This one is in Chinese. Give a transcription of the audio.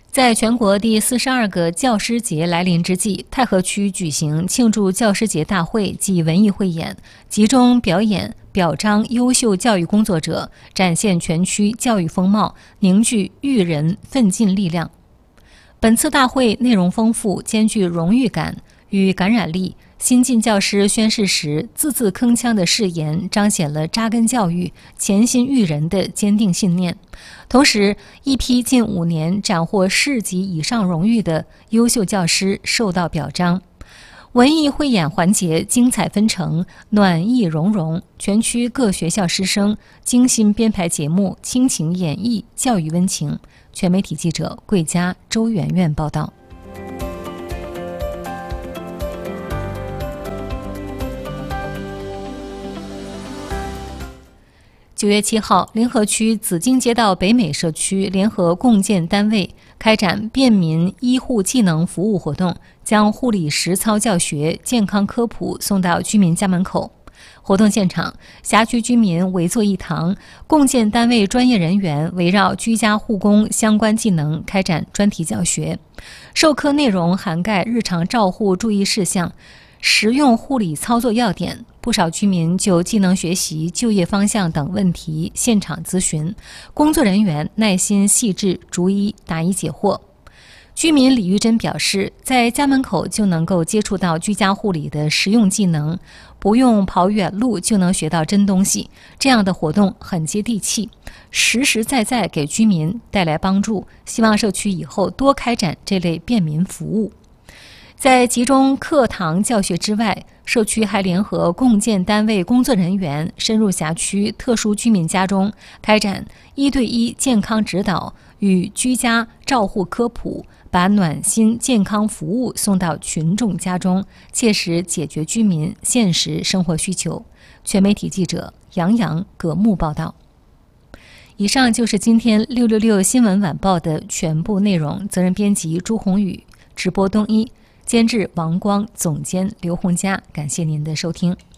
在全国第42个教师节来临之际，太和区举行庆祝教师节大会暨文艺汇演，集中表演表彰优秀教育工作者，展现全区教育风貌，凝聚育人奋进力量。本次大会内容丰富，兼具荣誉感与感染力。新进教师宣誓时字字铿锵的誓言，彰显了扎根教育、潜心育人的坚定信念。同时，一批近5年斩获市级以上荣誉的优秀教师受到表彰。文艺汇演环节精彩纷呈，暖意融融，全区各学校师生精心编排节目，倾情演绎教育温情。全媒体记者桂佳、周媛媛报道。9月7号，临河区紫荆街道北美社区联合共建单位开展便民医护技能服务活动，将护理实操教学、健康科普送到居民家门口。活动现场，辖区居民围坐一堂，共建单位专业人员围绕居家护工相关技能开展专题教学，授课内容涵盖日常照护注意事项、实用护理操作要点。不少居民就技能学习、就业方向等问题现场咨询，工作人员耐心细致，逐一答疑解惑。居民李玉珍表示，在家门口就能够接触到居家护理的实用技能，不用跑远路就能学到真东西，这样的活动很接地气，实实在在给居民带来帮助，希望社区以后多开展这类便民服务。在集中课堂教学之外，社区还联合共建单位工作人员深入辖区特殊居民家中，开展1对1健康指导与居家照护科普，把暖心健康服务送到群众家中，切实解决居民现实生活需求。全媒体记者杨洋、葛木报道。以上就是今天666新闻晚报的全部内容，责任编辑朱宏宇，直播东一，监制王光，总监刘洪佳，感谢您的收听。